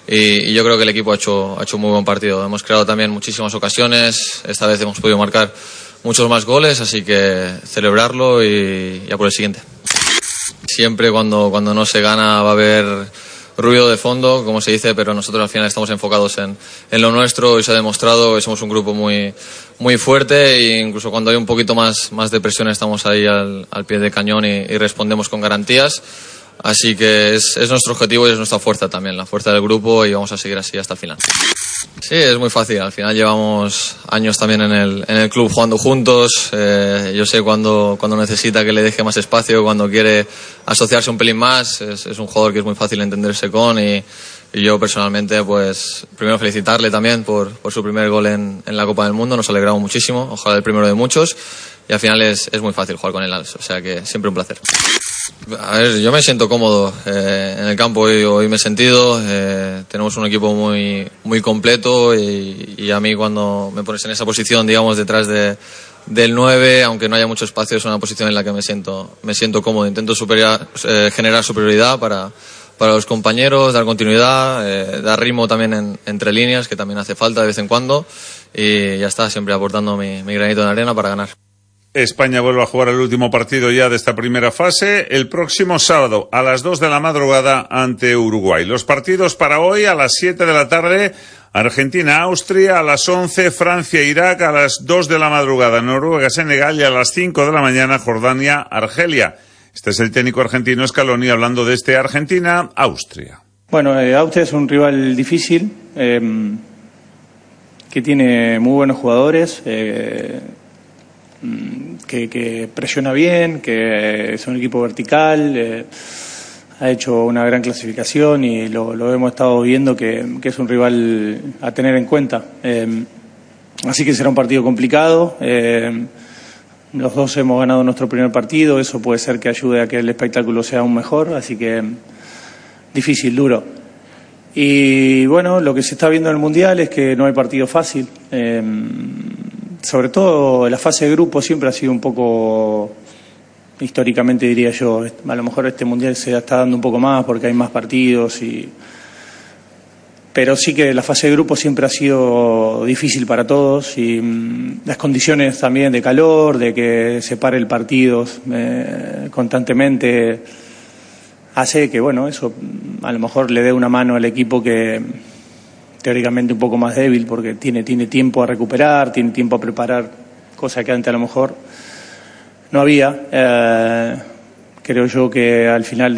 y yo creo que el equipo ha hecho un muy buen partido. Hemos creado también muchísimas ocasiones, esta vez hemos podido marcar muchos más goles, así que celebrarlo y ya por el siguiente. Siempre cuando no se gana va a haber ruido de fondo, como se dice, pero nosotros al final estamos enfocados en lo nuestro y se ha demostrado que somos un grupo muy fuerte e incluso cuando hay un poquito más de presión estamos ahí al pie del cañón y respondemos con garantías. Así que es nuestro objetivo y es nuestra fuerza también, la fuerza del grupo, y vamos a seguir así hasta el final. Sí, es muy fácil. Al final llevamos años también en el club jugando juntos. Yo sé cuando necesita que le deje más espacio, cuando quiere asociarse un pelín más. Es un jugador que es muy fácil entenderse con y yo personalmente, pues primero felicitarle también por su primer gol en la Copa del Mundo. Nos alegramos muchísimo, ojalá el primero de muchos. Y al final es muy fácil jugar con él, o sea que siempre un placer. A ver, yo me siento cómodo en el campo, hoy me he sentido, tenemos un equipo muy completo y a mí cuando me pones en esa posición, digamos, detrás del 9, aunque no haya mucho espacio, es una posición en la que me siento cómodo. Intento generar superioridad para los compañeros, dar continuidad, dar ritmo también entre líneas, que también hace falta de vez en cuando, y ya está, siempre aportando mi granito de arena para ganar. España vuelve a jugar el último partido ya de esta primera fase el próximo sábado a las 2 de la madrugada ante Uruguay. Los partidos para hoy a las 7 de la tarde, Argentina-Austria, a las 11 Francia-Irak, a las 2 de la madrugada Noruega-Senegal y a las 5 de la mañana Jordania-Argelia. Este es el técnico argentino Scaloni hablando de este Argentina-Austria. Bueno, Austria es un rival difícil, que tiene muy buenos jugadores, que presiona bien, que es un equipo vertical, ha hecho una gran clasificación y lo hemos estado viendo que es un rival a tener en cuenta. Así que será un partido complicado. Los dos hemos ganado nuestro primer partido, eso puede ser que ayude a que el espectáculo sea aún mejor, así que difícil, duro. Y bueno, lo que se está viendo en el Mundial es que no hay partido fácil. Sobre todo la fase de grupo siempre ha sido un poco, históricamente diría yo, a lo mejor este Mundial se está dando un poco más porque hay más partidos, pero sí que la fase de grupo siempre ha sido difícil para todos y las condiciones también de calor, de que se pare el partido constantemente, hace que bueno, eso a lo mejor le dé una mano al equipo que teóricamente un poco más débil porque tiene tiempo a recuperar, tiene tiempo a preparar, cosa que antes a lo mejor no había. Creo yo que al final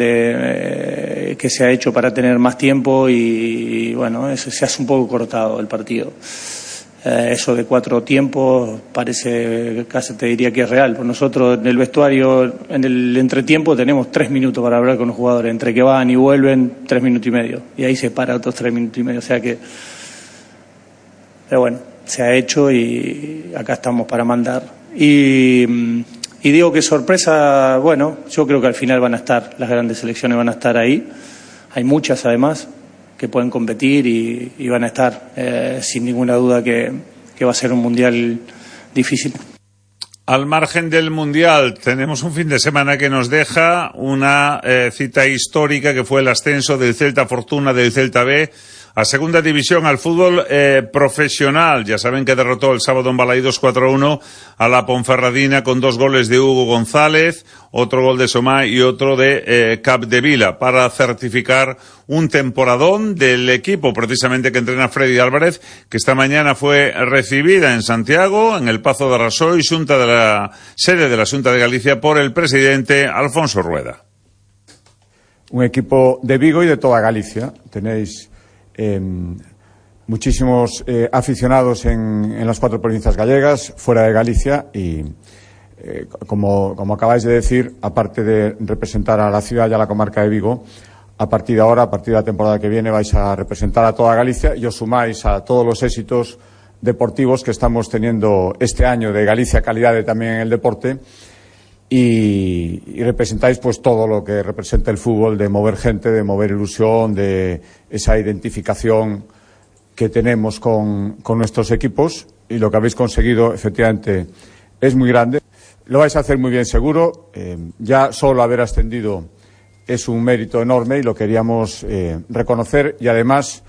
que se ha hecho para tener más tiempo y bueno, eso se hace un poco cortado el partido. Eso de 4 tiempos parece, casi te diría que es real. Por nosotros en el vestuario, en el entretiempo, tenemos 3 minutos para hablar con los jugadores. Entre que van y vuelven, 3 minutos y medio. Y ahí se para otros 3 minutos y medio. O sea que, pero bueno, se ha hecho y acá estamos para mandar. Y digo que sorpresa, bueno, yo creo que al final van a estar, las grandes selecciones van a estar ahí. Hay muchas además que pueden competir y van a estar sin ninguna duda que va a ser un mundial difícil. Al margen del mundial, tenemos un fin de semana que nos deja una cita histórica que fue el ascenso del Celta Fortuna del Celta B a segunda división, al fútbol profesional. Ya saben que derrotó el sábado en Balaídos 4-1 a la Ponferradina con 2 goles de Hugo González, otro gol de Somá y otro de Capdevila, para certificar un temporadón del equipo precisamente que entrena Freddy Álvarez, que esta mañana fue recibida en Santiago, en el Pazo de Rasoy, sede de la Xunta de Galicia, por el presidente Alfonso Rueda. Un equipo de Vigo y de toda Galicia. Tenéis muchísimos aficionados en las 4 provincias gallegas, fuera de Galicia, y como acabáis de decir, aparte de representar a la ciudad y a la comarca de Vigo, a partir de ahora, a partir de la temporada que viene, vais a representar a toda Galicia y os sumáis a todos los éxitos deportivos que estamos teniendo este año de Galicia Calidad también en el deporte, y representáis pues todo lo que representa el fútbol, de mover gente, de mover ilusión, de esa identificación que tenemos con nuestros equipos, y lo que habéis conseguido efectivamente es muy grande. Lo vais a hacer muy bien seguro. Ya solo haber ascendido es un mérito enorme y lo queríamos reconocer, y además